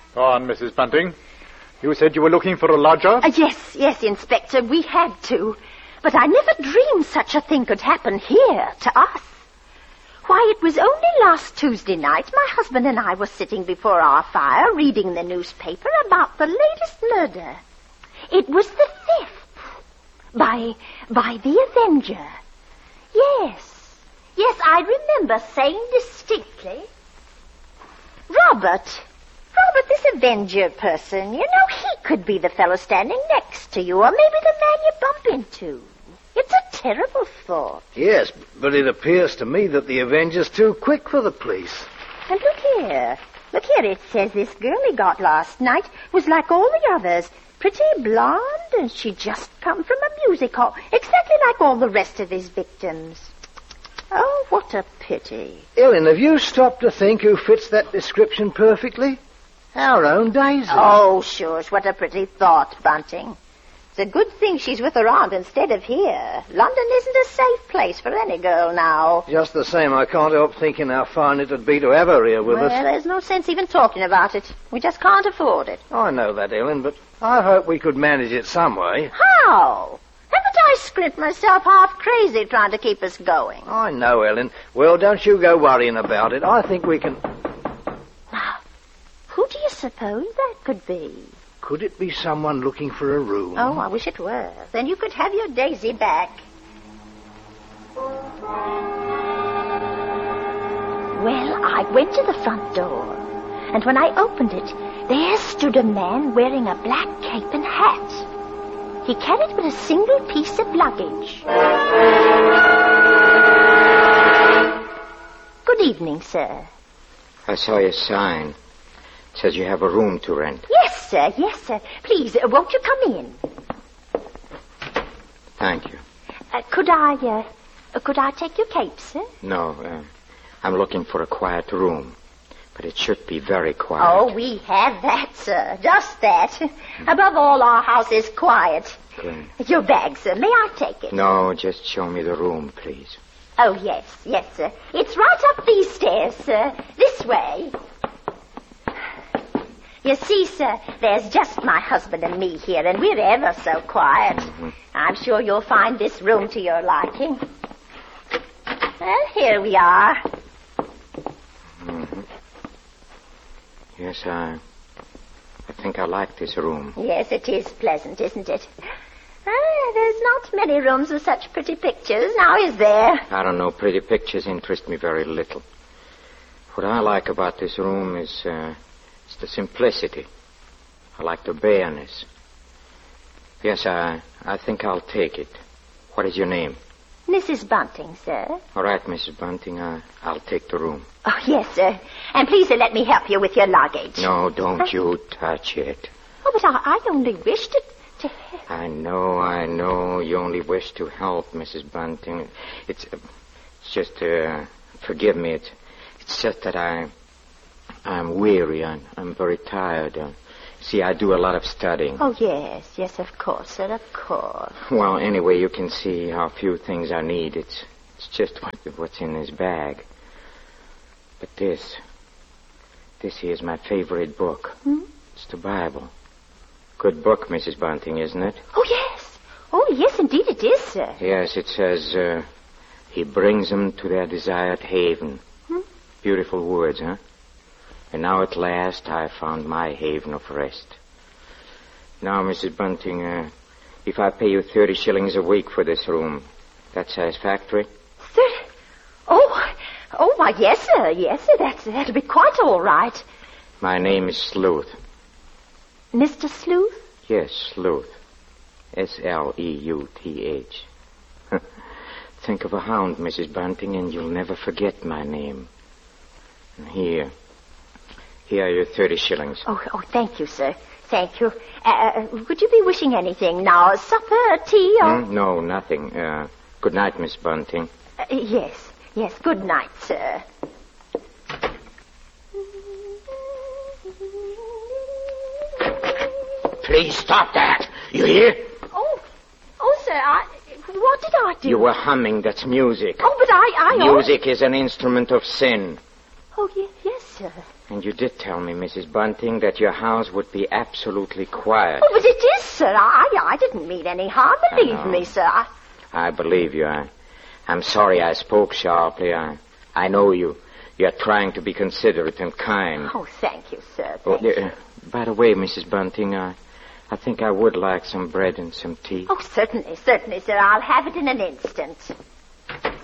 Go on, Mrs. Bunting. You said you were looking for a lodger? Yes, Inspector, we had to. But I never dreamed such a thing could happen here, to us. Why, it was only last Tuesday night my husband and I were sitting before our fire reading the newspaper about the latest murder. It was the 5th. By the Avenger. Yes, I remember saying distinctly. Robert, this Avenger person, he could be the fellow standing next to you, or maybe the man you bump into. It's a terrible thought. Yes, but it appears to me that the Avenger's too quick for the police. And look here, it says this girl he got last night was like all the others, pretty blonde, and she'd just come from a music hall, exactly like all the rest of his victims. Oh, what a pity. Ellen, have you stopped to think who fits that description perfectly? Our own Daisy. Oh, shush, what a pretty thought, Bunting. It's a good thing she's with her aunt instead of here. London isn't a safe place for any girl now. Just the same, I can't help thinking how fine it'd be to have her here with us. Well, there's no sense even talking about it. We just can't afford it. I know that, Ellen, but I hope we could manage it some way. How? Haven't I scrimped myself half crazy trying to keep us going? I know, Ellen. Well, don't you go worrying about it. I think we can... Now, who do you suppose that could be? Could it be someone looking for a room? Oh, I wish it were. Then you could have your Daisy back. Well, I went to the front door, and when I opened it, there stood a man wearing a black cape and hat. He carried but a single piece of luggage. Good evening, sir. I saw your sign. It says you have a room to rent. Yes, sir. Please, won't you come in? Thank you. Could I take your cape, sir? No, I'm looking for a quiet room. But it should be very quiet. Oh, we have that, sir. Just that. Above all, our house is quiet. Good. Your bag, sir. May I take it? No, just show me the room, please. Oh, yes, sir. It's right up these stairs, sir. This way. You see, sir, there's just my husband and me here, and we're ever so quiet. Mm-hmm. I'm sure you'll find this room to your liking. Well, here we are. Mm-hmm. Yes, I think I like this room. Yes, it is pleasant, isn't it? There's not many rooms with such pretty pictures, now is there? I don't know. Pretty pictures interest me very little. What I like about this room is the simplicity. I like the bareness. Yes, I think I'll take it. What is your name? Mrs. Bunting, sir. All right, Mrs. Bunting, I'll take the room. Oh, yes, sir. And please, sir, let me help you with your luggage. No, don't you touch it. Oh, but I only wish to help. I know. You only wish to help, Mrs. Bunting. It's just, forgive me. It's just that I'm weary. I'm very tired. See, I do a lot of studying. Oh, yes, of course, sir, of course. Well, anyway, you can see how few things I need. It's just what's in this bag. But this here is my favorite book. It's the Bible. Good book, Mrs. Bunting, isn't it? Oh, yes, indeed it is, sir. Yes, it says, he brings them to their desired haven. Beautiful words, huh? And now at last I found my haven of rest. Now, Mrs. Bunting, if I pay you 30 shillings a week for this room, that's satisfactory? 30? Oh, why, yes, sir. That'll be quite all right. My name is Sleuth. Mr. Sleuth? Yes, Sleuth. Sleuth. Think of a hound, Mrs. Bunting, and you'll never forget my name. And here are your 30 shillings. Oh, thank you, sir. Thank you. Would you be wishing anything now? Supper, tea, or... No, nothing. Good night, Miss Bunting. Yes. Good night, sir. Please stop that. You hear? Oh, sir, what did I do? You were humming. That's music. Oh, but I... Music is an instrument of sin. Oh, yes, sir. And you did tell me, Mrs. Bunting, that your house would be absolutely quiet. Oh, but it is, sir. I didn't mean any harm, believe me, sir. I believe you. I'm sorry I spoke sharply. I know you. You're trying to be considerate and kind. Oh, thank you, sir. Oh, Thank you. by the way, Mrs. Bunting, I think I would like some bread and some tea. Oh, certainly, sir. I'll have it in an instant.